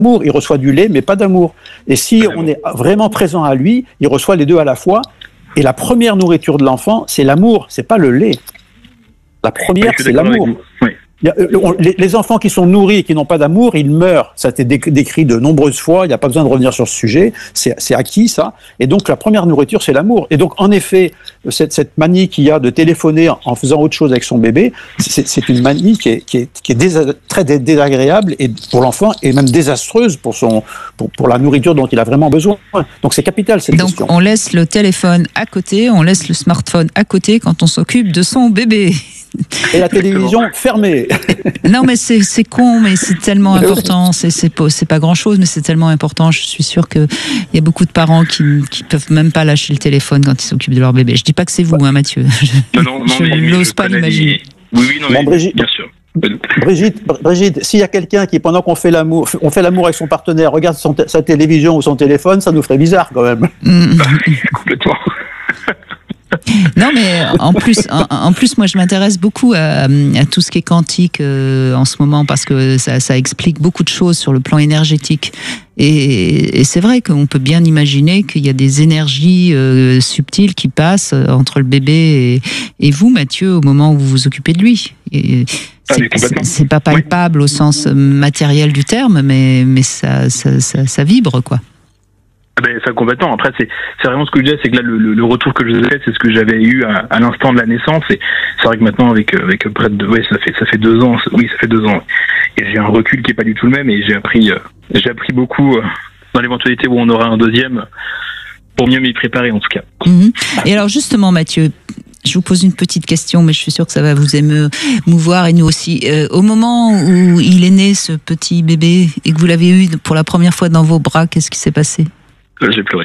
d'amour, il reçoit du lait, mais pas d'amour. Et si on est vraiment présent à lui, il reçoit les deux à la fois. Et la première nourriture de l'enfant, c'est l'amour, c'est pas le lait. La première, c'est l'amour. Oui. Les enfants qui sont nourris et qui n'ont pas d'amour, ils meurent. Ça a été décrit de nombreuses fois, il n'y a pas besoin de revenir sur ce sujet, c'est acquis ça. Et donc la première nourriture, c'est l'amour. Et donc en effet, cette manie qu'il y a de téléphoner en faisant autre chose avec son bébé, c'est une manie qui est très désagréable et pour l'enfant et même désastreuse pour la nourriture dont il a vraiment besoin. Donc c'est capital cette question. Donc on laisse le téléphone à côté, on laisse le smartphone à côté quand on s'occupe de son bébé. Et la télévision fermée. Non, mais c'est con, mais c'est tellement important. C'est pas grand-chose, mais c'est tellement important. Je suis sûre qu'il y a beaucoup de parents qui peuvent même pas lâcher le téléphone quand ils s'occupent de leur bébé. Je dis pas que c'est vous, hein, Mathieu. Je n'ose pas l'imaginer. Oui, non, mais Brigitte, bien sûr. Brigitte, s'il y a quelqu'un qui, pendant qu'on fait l'amour avec son partenaire, regarde sa télévision ou son téléphone, ça nous ferait bizarre quand même. Complètement. Non, mais en plus, moi, je m'intéresse beaucoup à tout ce qui est quantique en ce moment parce que ça explique beaucoup de choses sur le plan énergétique. Et c'est vrai qu'on peut bien imaginer qu'il y a des énergies subtiles qui passent entre le bébé et vous, Mathieu, au moment où vous vous occupez de lui. C'est pas palpable au sens matériel du terme, mais ça vibre, quoi. Ça complètement. Après, c'est vraiment ce que je disais, c'est que là, le retour que je vous ai fait, c'est ce que j'avais eu à l'instant de la naissance. Et c'est vrai que maintenant, avec près de, ça fait 2 ans. Oui, ça fait 2 ans. Et j'ai un recul qui est pas du tout le même. Et j'ai appris beaucoup dans l'éventualité où on aura un deuxième, pour mieux m'y préparer en tout cas. Et alors justement, Mathieu, je vous pose une petite question, mais je suis sûre que ça va vous émouvoir et nous aussi. Au moment où il est né, ce petit bébé, et que vous l'avez eu pour la première fois dans vos bras, qu'est-ce qui s'est passé ? J'ai pleuré.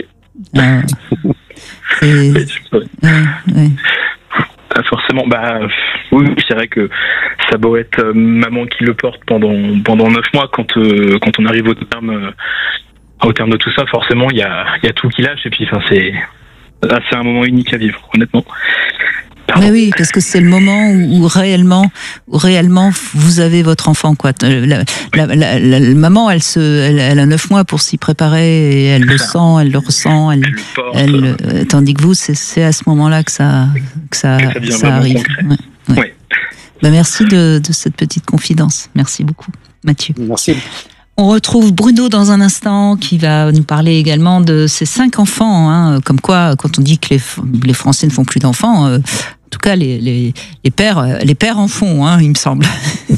J'ai pleuré. Forcément, oui, c'est vrai que ça doit être maman qui le porte pendant 9 mois quand on arrive au terme de tout ça. Forcément, il y a tout qui lâche et puis c'est un moment unique à vivre, honnêtement. Mais oui, parce que c'est le moment où réellement vous avez votre enfant, quoi. La maman, elle a 9 mois pour s'y préparer et elle le sent, elle le ressent, tandis que vous, c'est à ce moment-là que ça arrive. Ouais. Merci de cette petite confidence. Merci beaucoup, Mathieu. Merci. On retrouve Bruno dans un instant qui va nous parler également de ses 5 enfants. Hein, comme quoi, quand on dit que les Français ne font plus d'enfants, en tout cas les pères en font, hein, il me semble.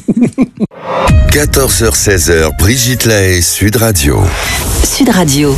14h-16h, Brigitte Lahaie, Sud Radio. Sud Radio.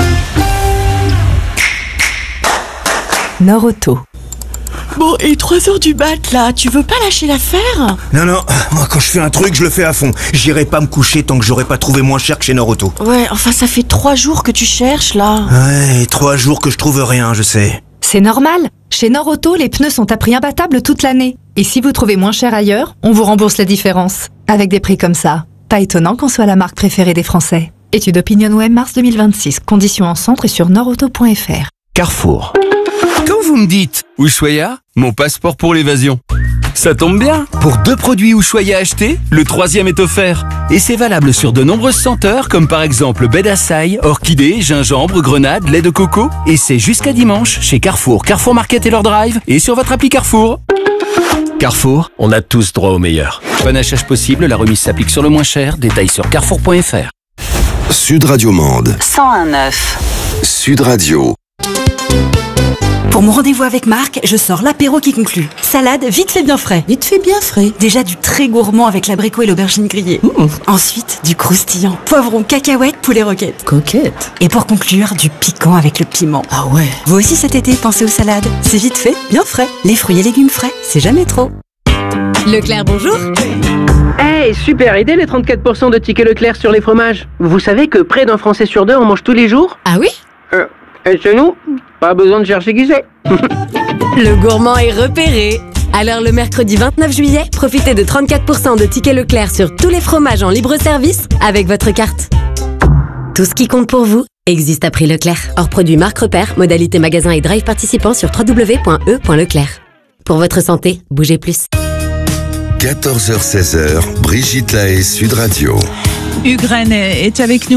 Nord-Auto. Bon, et 3h du mat, là, tu veux pas lâcher l'affaire ? Non, moi quand je fais un truc, je le fais à fond. J'irai pas me coucher tant que j'aurai pas trouvé moins cher que chez Nord-Auto. Ouais, enfin ça fait 3 jours que tu cherches, là. Ouais, 3 jours que je trouve rien, je sais. C'est normal. Chez Nord-Auto, les pneus sont à prix imbattable toute l'année. Et si vous trouvez moins cher ailleurs, on vous rembourse la différence. Avec des prix comme ça, pas étonnant qu'on soit la marque préférée des Français. Étude OpinionWay mars 2026. Conditions en centre et sur nordauto.fr. Carrefour. Quand vous me dites Ushuaïa, mon passeport pour l'évasion. Ça tombe bien, pour 2 produits Ushuaïa achetés, le 3e est offert. Et c'est valable sur de nombreuses senteurs, comme par exemple baie d'Açaï, orchidée, gingembre, grenade, lait de coco. Et c'est jusqu'à dimanche chez Carrefour, Carrefour Market et leur drive, et sur votre appli Carrefour. Carrefour, on a tous droit au meilleur. Panachage possible, la remise s'applique sur le moins cher, détails sur carrefour.fr. Sud Radio Mende. 101.9. Sud Radio. Pour mon rendez-vous avec Marc, je sors l'apéro qui conclut. Salade vite fait bien frais. Vite fait bien frais. Déjà du très gourmand avec l'abricot et l'aubergine grillée. Ensuite, du croustillant. Poivron, cacahuètes, poulet roquette. Coquette. Et pour conclure, du piquant avec le piment. Ah ouais. Vous aussi cet été, pensez aux salades. C'est vite fait, bien frais. Les fruits et légumes frais, c'est jamais trop. Leclerc, bonjour. Hey, super idée les 34% de tickets Leclerc sur les fromages. Vous savez que près d'un Français sur 2 en mange tous les jours ? Ah oui ? Et chez nous, pas besoin de chercher qui c'est. Le gourmand est repéré. Alors le mercredi 29 juillet, profitez de 34% de tickets Leclerc sur tous les fromages en libre service avec votre carte. Tout ce qui compte pour vous existe à prix Leclerc. Hors produit marque repère, modalité magasin et drive participant sur www.e.leclerc. Pour votre santé, bougez plus. 14h-16h, Brigitte Lahaie, Sud Radio. Hugues Rennes est avec nous.